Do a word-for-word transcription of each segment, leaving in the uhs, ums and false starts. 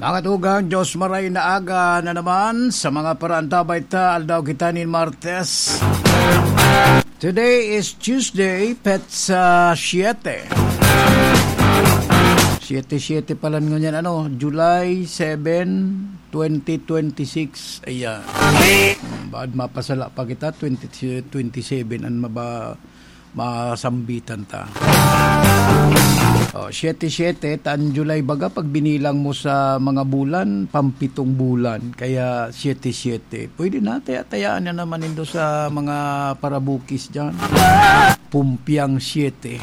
Mga tugang, Diyos maray na aga na naman sa mga parantabay ta, aldaw kita ni Martes. Today is Tuesday, petsa siyete. siyete siyete pala ngunyan, ano, July seventh, twenty twenty-six. Ayan. Baad mapasala pa kita, twenty twenty-seven, an maba masambitan ta. Oh, siyete siyete, taan July baga, pag binilang mo sa mga bulan, pampitong bulan. Kaya siyete siyete. Pwede na, taya-tayaan na naman indo sa mga parabukis dyan. Pumpiang siyete.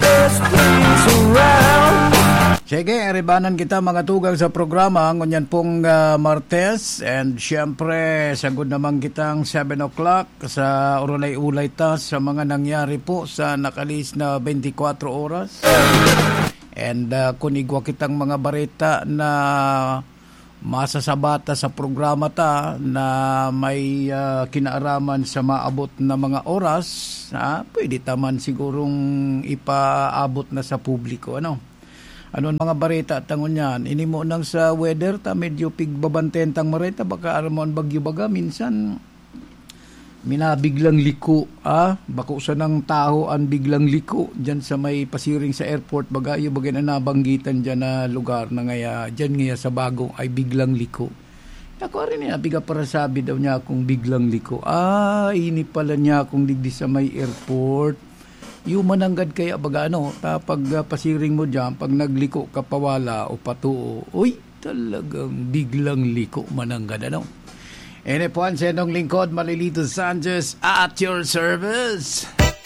Sige, eribanan kita mga tugang sa programa. Ngunyan pong uh, Martes. And syempre, sagod naman kitang seven o'clock sa urulay-ulay ta sa mga nangyari po sa nakalis na twenty-four oras. And uh, kunigwa kitang mga barita na masasabata sa programa ta na may uh, kinaaraman sa maabot na mga oras, ha? Pwede taman sigurong ipaabot na sa publiko, ano? Anon mga barita tangon yan, ini mo nang sa weather ta medyo pigbabantentang marita, baka aramon bagyo baga minsan minabiglang liko, ah, bako sa ng tao ang biglang liko dyan sa may pasiring sa airport baga, yung bagay na nabanggitan dyan na lugar na ngaya, dyan ngaya sa bagong ay biglang liko. Ako rin niya, biga para sabi daw niya akong biglang liko. Ah, ini pala niya akong digdi sa may airport. Yung mananggad kaya baga ano, pag uh, pasiring mo dyan, pag nagliko ka pawala o patuo, uy, talagang biglang liko mananggad, ano? Ene po ang senong lingkod, Marilito Sanchez, at your service.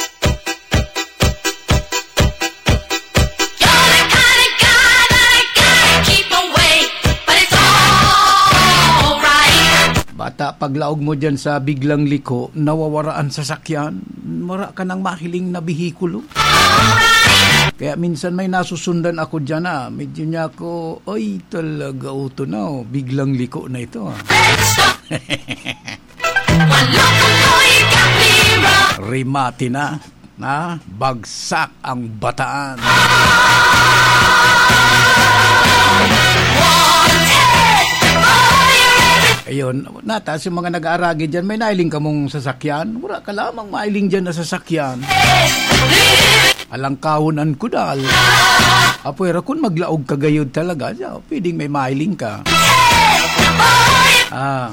Bata, paglaog mo dyan sa biglang liko, nawawaraan sa sakyan, wala ka ng mahiling na bihikulo. Kaya minsan may nasusundan ako dyan, ah. Medyo niya ako, ay talaga uto na, oh. Biglang liko na ito, ah. Rimati na, na bagsak ang bataan. Ayun, natas yung mga nag-aaragi dyan, may nailing ka mong sasakyan, wala ka lamang mailing dyan na sasakyan. Alang kahunan ko dal. Apuera kung maglaog kagayod talaga, pwedeng may mailing ka. Ah.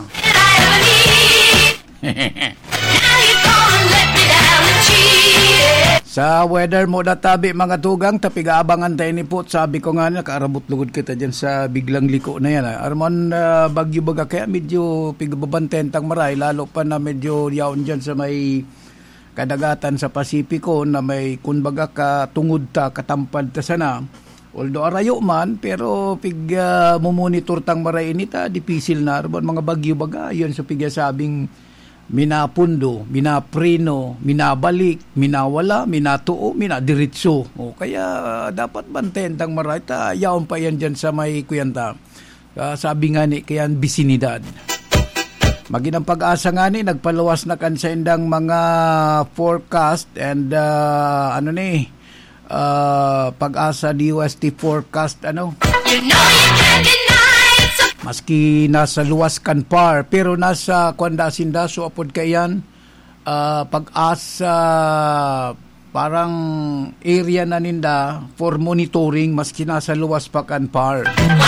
Sa weather mo databi mga tugang, tapigaabangan tayo ni po. Sabi ko nga na, kaarabot lugod kita dyan sa biglang liko na yan. Arman uh, bagyo baga, kaya medyo pigbabantentang maray, lalo pa na medyo yaon dyan sa may kadagatan sa Pasipiko na may kunbaga katungod ta, katampad ta sana. Although arayo man, pero pig uh, mumonitor tang maray inita, dipisil na arban mga bagyo baga, yun so pig sabing minapundo, minapreno, minabalik, minawala, minatuo, minadiritso. O kaya uh, dapat bantentang maray ta, yaon pa yan dyan sa may kuyanta. Uh, sabi nga ni kayan bisinidad. Maginang pag-asa nga ni, nagpaluwas na kansendang mga forecast and uh, ano ni, uh, pag-asa D U S T forecast, ano? You know you can't deny it. Maski nasa luwas kan par, pero nasa kwandasinda, so apod kayan, uh, pag-asa parang area na ninda for monitoring, maski nasa luwas pa kan par.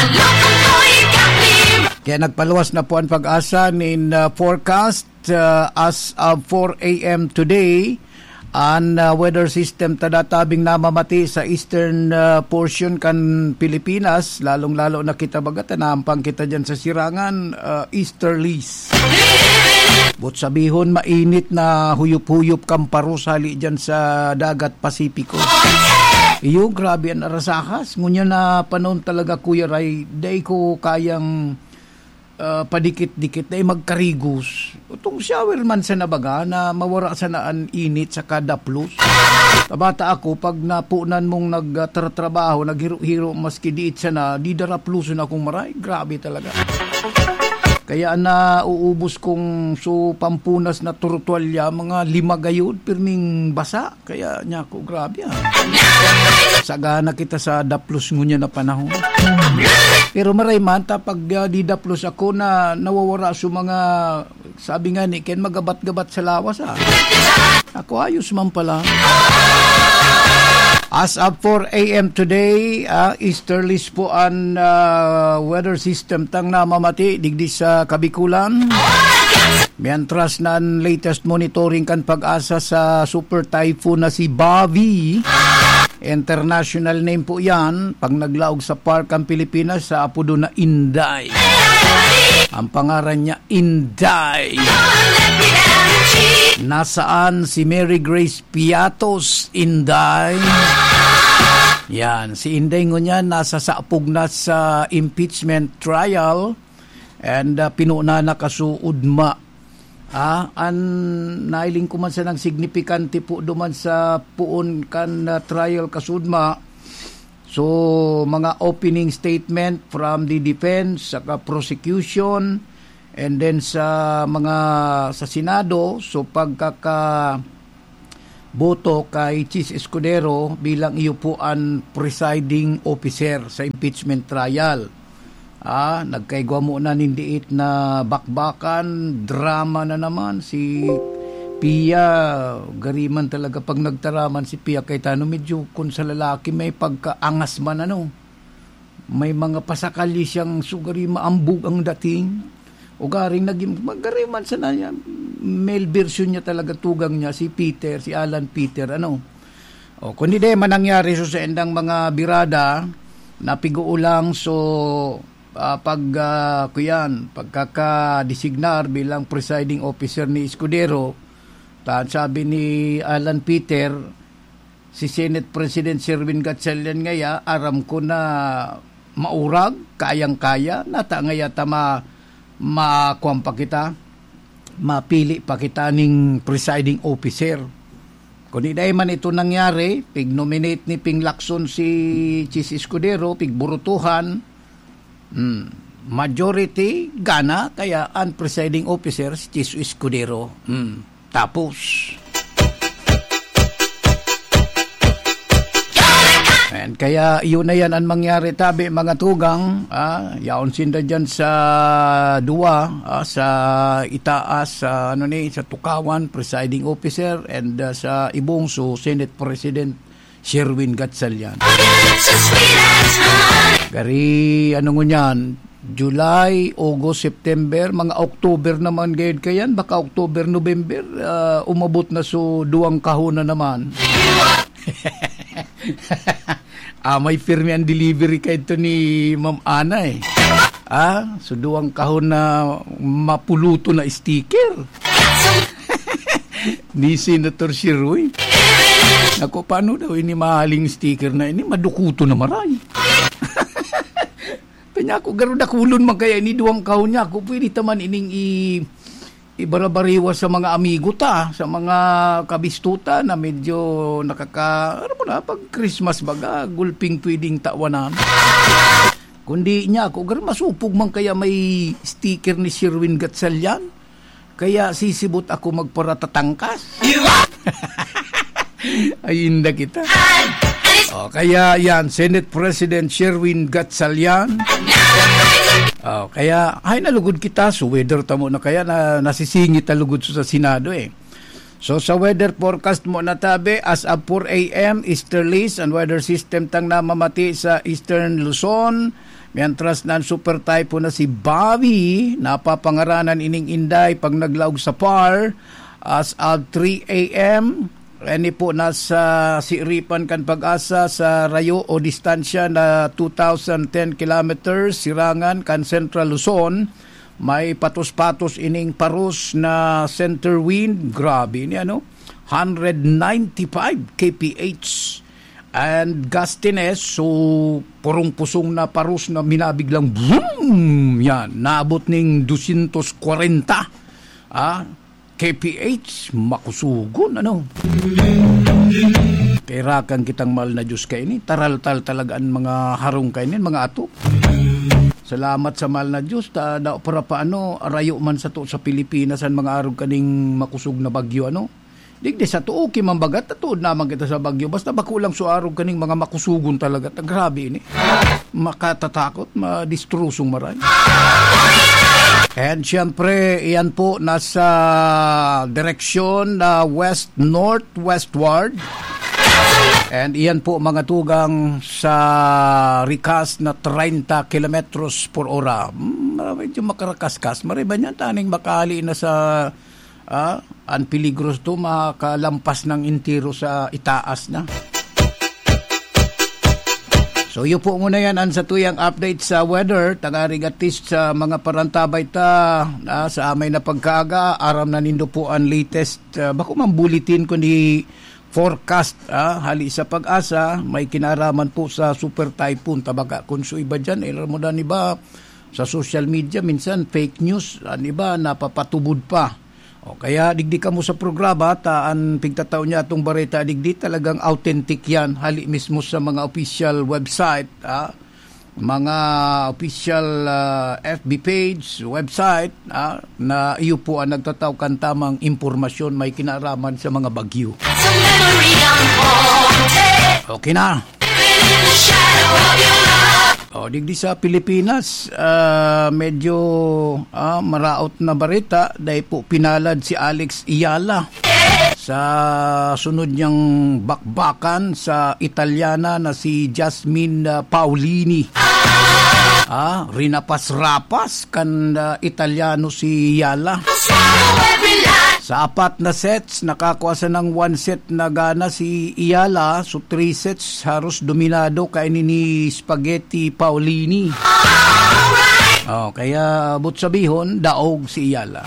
Kaya nagpaluwas na po ang pag-asa in uh, forecast uh, as of four a.m. today. Ang uh, weather system tadatabing namamati sa eastern uh, portion kan Pilipinas, lalong-lalo na kita baga, tanampang kita dyan sa sirangan, uh, easterlies. But sabihon, mainit na huyup-huyup kang parusali dyan sa dagat Pasipiko. Iyo, grabe ang arasakas. Ngunya na panahon talaga, Kuya Ray, day ko kayang Uh, padikit-dikit na magkarigos. Itong shower man sa nabaga na mawara sa naan init sa kada plus. Kabata ako, pag napunan mong nagtratrabaho, naghiro-hiro maski diit sa na, di dara pluso na akong maray. Grabe talaga. Kaya na uubos kong so pampunas na turutwalya, mga lima gayod, pirming basa. Kaya niya ko, grabe ah. Sagana kita sa daplos ngunya na panahon. Pero maray man, tapag uh, di daplos ako na nawawara sa mga, sabi nga ni Ken, magabat-gabat sa lawas ah. Ako ayos man pala. As of four a.m. today, uh, easterlies po ang uh, weather system tang namamati digdi sa Kabikulan. Mientras nan latest monitoring kan pag-asa sa super typhoon na si Bobby. International name po yan. Pag naglaog sa park ang Pilipinas, sa apodo na Inday. Ang pangaran niya, Inday. Nasaan si Mary Grace Piatos, Inday? Yan, si Inday ngunyan nasa saapog na sa impeachment trial and uh, pinuna na kasuudma. Ah, an nailing ko man sa nang signifikante po duman sa puon kan uh, trial kasudma. So, mga opening statement from the defense, saka prosecution, and then sa mga sa Senado, so pagkaka boto kay Chis Escudero bilang iyo po ang presiding officer sa impeachment trial. Ah, nagkaigwa mo na nindiit na bakbakan, drama na naman si Pia, gariman talaga pag nagtaraman si Pia kay Tano, medyo kung sa lalaki may pagkaangas man ano. May mga pasakali siyang sugari maambug ang dating. O garing naging magariman sa na niya. Male version niya talaga tugang niya, si Peter, si Alan Peter, ano. O, kundi de man nangyari so sa endang mga birada, napiguulang so uh, pag, uh, kuyan, pagkakadesignar bilang presiding officer ni Escudero. Tan sabi ni Alan Peter, si Senate President Sherwin Gatchalian ngaya, aram ko na maurag, kayang-kaya, nata ngaya tama makuam pa kita, mapili pa kita ning presiding officer. Kung hindi man ito nangyari, pig-nominate ni Ping Lacson si Chis Escudero, pigburutuhan, hmm, majority, gana, kaya ang presiding officer si Chis Escudero. Hmm. Tapos, and kaya yun na yan ang mangyari tabi mga tugang, ah, yaon sinda dyan sa dua, ah, sa itaas, sa ano ni, sa Tukawan, presiding officer, and uh, sa Ibongso, Senate President Sherwin Gatchalian. Gari, ano ngunyan, July, August, September, mga October naman gayud kayan, baka October, November, uh, umabot na so duwang kahon na naman. ah, may firme ang delivery kay ito ni Ma'am Ana eh. Ah, so duwang kahon na mapuluto na sticker. Ni Senator Sherwin. Ako, paano daw ini mahaling sticker na ini? Madukuto na maray. Kanya ako, garo dakulon man kaya ini duwang kahon niya. Ako pwede taman ining i, ibarabariwa sa mga amigo ta, sa mga kabistuta na medyo nakaka, ano mo na, pag Christmas baga, gulping pwedeng tawanan. Kundi niya ako, garo masupog man kaya may sticker ni Sherwin Gatchalian. Kaya sisibot ako magparatatangkas. Ay, hindi kita. Oh, kaya yan, Senate President Sherwin Gatchalian. Oh, kaya, ay nalugod kita, so weather tamo na kaya na nasisingit talugod sa Senado eh. So sa weather forecast mo na tabi, as of four a.m. easterlies and weather system tang namamati sa Eastern Luzon. Mientras nan super typhoon na si Bobby, napapangaranan ining Inday pag naglaog sa Par. As of three a.m. Ini po nasa siripan kan pag-asa sa rayo o distansya na two thousand ten kilometers sirangan kan Central Luzon. May patos-patos ining parus na center wind. Grabe ni ano? one ninety-five kilometers per hour. And gustiness, so purong-pusong na parus na minabiglang boom! Yan, naabot ning two forty. Ah, K P H, makusugon, ano? Kairakan kitang mahal na Diyos kainin, taral-tal talaga ang mga harong kainin, mga ato. Salamat sa mahal na Diyos, ta, da, para paano, arayo man sa to sa Pilipinas, ang mga arog kaning makusog na bagyo, ano? Digdi sa tuo, kimambagat, tatuod naman kita sa bagyo, basta bakulang so arog kaning mga makusugon talaga, ta, grabe ini. Makatatakot, madistrusong maray. And syempre, iyan po nasa direksyon na west-northwestward. And iyan po mga tugang sa rikas na thirty kilometros per hora. Hmm, medyo makarakaskas. Mariba niyan, taning makali na sa ah, ang peligros to, makalampas ng intiro sa itaas na. So yun po muna yan ang sa tuyang update sa weather. Tagarigatis sa mga parantabay ta ah, sa amay na pagkaaga. Aram na nindo po ang latest. Uh, bako man bulletin ko ni forecast, ah, hali sa pag-asa, may kinaraman po sa super typhoon. Tabaga, kung so iba dyan, ilan mo dan iba sa social media, minsan fake news, ang iba napapatubod pa. O, kaya digdi ka mo sa programa, taan pigtataw niya itong bareta, digdi talagang authentic yan, hali mismo sa mga official website, ah, mga official uh, F B page, website, ah, na iyo po ang nagtataw kan tamang impormasyon may kinaraman sa mga bagyo. Okay na. O, digdi sa Pilipinas, uh, medyo uh, maraot na barita dahil po pinalad si Alex Ayala sa sunod niyang bakbakan sa Italiana na si Jasmine uh, Paolini. Ah, rinapas-rapas kan uh, Italiano si Ayala. Sa apat na sets, nakakuha sa ng one set na gana si Ayala. So three sets, haros dominado kay ni Spaghetti Paolini. Oh, kaya but sabihon, daog si Ayala.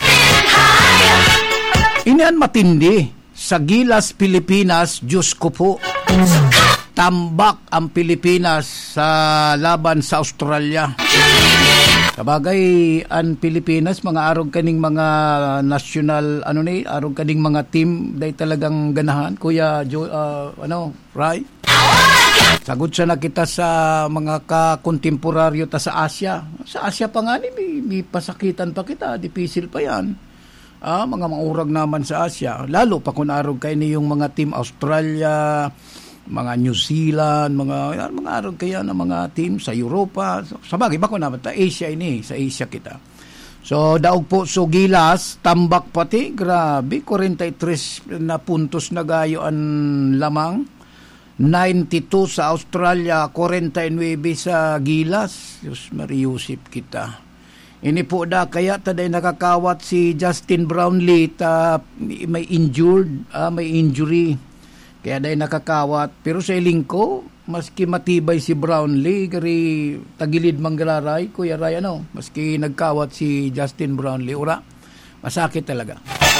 Inian matindi. Sa Gilas, Pilipinas, Diyos ko po, tambak ang Pilipinas sa laban sa Australia. Sabagay, ang Pilipinas, mga arog kaning mga national, ano ni, arog kaning mga team, day talagang ganahan. Kuya, Jo, uh, ano, Ray? Sagot siya na kita sa mga kakontemporaryo ta sa Asia. Sa Asia pa nga ni, may, may pasakitan pa kita, dipisil pa yan. Ah, mga maurag naman sa Asia. Lalo pa kung arog kayo ni yung mga team Australia, mga New Zealand, mga yan, mga arog kaya na mga team sa Europa. Sa bagay, bako naman ta Asia ini, sa Asia kita. So, daog po so Gilas, tambak pati, grabe, forty-three na puntos na gayo ang lamang. ninety-two sa Australia, forty-nine sa Gilas. Diyos mariusip kita. Ini po da, kaya taday nakakawat si Justin Brownlee, ta, may injured, ah, may injury. Kaya day nakakawat. Pero sa iling ko, maski matibay si Brownlee, kari tagilid manggalaray, Kuya Ray, ano, maski nagkawat si Justin Brownlee, ura, masakit talaga.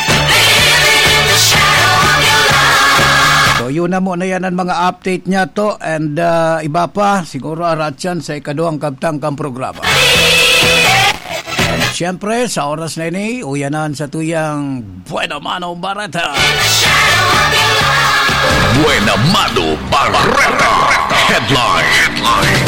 So yun na mo na yan ang mga update niya to, and uh, iba pa, siguro aratyan sa ikaduhang kabtang kang programa. And siyempre, sa oras na ini, uyanan sa tuyang Buena Mano Barata. Buena Mano Barata. Headline. Headline.